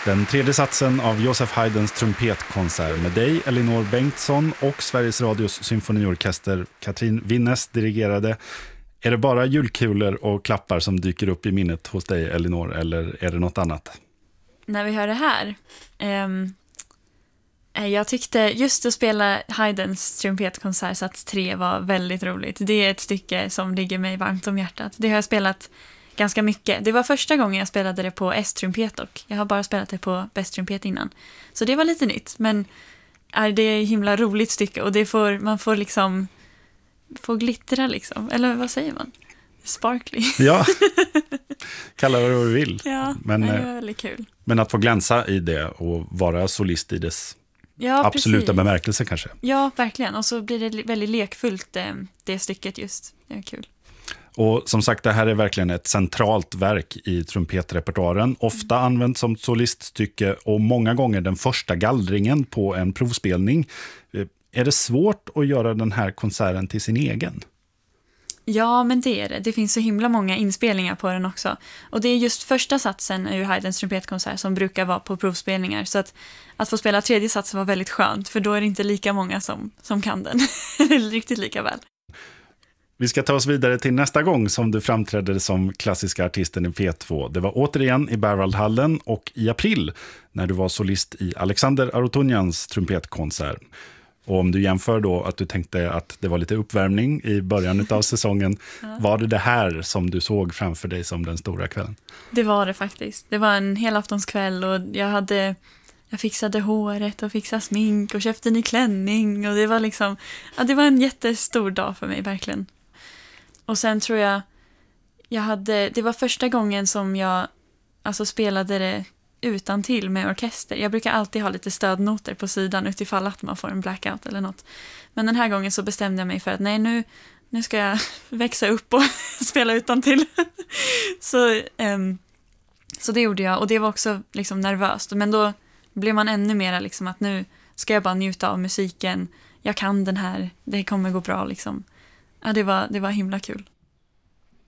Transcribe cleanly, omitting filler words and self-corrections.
Den tredje satsen av Joseph Haydns trumpetkonsert med dig, Elinor Bengtsson, och Sveriges Radios symfoniorkester, Katrin Winnes dirigerade. Är det bara julkulor och klappar som dyker upp i minnet hos dig, Elinor, eller är det något annat? När vi hör det här... jag tyckte just att spela Haydns trumpetkonsert sats 3 var väldigt roligt. Det är ett stycke som ligger mig varmt om hjärtat. Det har jag spelat ganska mycket. Det var första gången jag spelade det på S-trumpet och jag har bara spelat det på bäst-trumpet innan. Så det var lite nytt, men det är ett himla roligt stycke och man får liksom få glittra liksom. Eller vad säger man? Sparkly. Ja, kalla det vad du vill. Ja, men, det var väldigt kul. Men att få glänsa i det och vara solist i dess absoluta precis. bemärkelse kanske. Ja, verkligen. Och så blir det väldigt lekfullt det stycket just. Det är kul. Och som sagt, det här är verkligen ett centralt verk i trumpetrepertoaren. Ofta använt som soliststycke och många gånger den första gallringen på en provspelning. Är det svårt att göra den här konserten till sin egen? Ja, men det är det. Det finns så himla många inspelningar på den också. Och det är just första satsen ur Haydns trumpetkonsert som brukar vara på provspelningar. Så att få spela tredje satsen var väldigt skönt, för då är det inte lika många som kan den. Riktigt lika väl. Vi ska ta oss vidare till nästa gång som du framträdde som klassiska artisten i P2. Det var återigen i Berwaldhallen och i april när du var solist i Alexander Arutunjans trumpetkonsert. Och om du jämför då att du tänkte att det var lite uppvärmning i början av säsongen, var det här som du såg framför dig som den stora kvällen? Det var det faktiskt. Det var en helaftonskväll och jag fixade håret och fixade smink och köpte en ny klänning och det var liksom, det var en jättestor dag för mig verkligen. Och sen tror jag det var första gången som jag spelade det utan till med orkester. Jag brukar alltid ha lite stödnoter på sidan utifall att man får en blackout eller något. Men den här gången så bestämde jag mig för att nej, nu ska jag växa upp och spela utan till. Så det gjorde jag och det var också liksom nervöst. Men då blev man ännu mer liksom att nu ska jag bara njuta av musiken. Jag kan den här, det kommer gå bra liksom. Ja, det var himla kul.